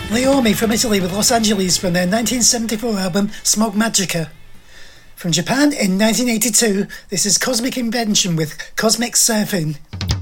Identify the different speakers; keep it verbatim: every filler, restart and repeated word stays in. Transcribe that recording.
Speaker 1: Leomi from Italy with Los Angeles from their nineteen seventy-four album Smog Magica. From Japan in nineteen eighty-two, this is Cosmic Invention with Cosmic Surfing.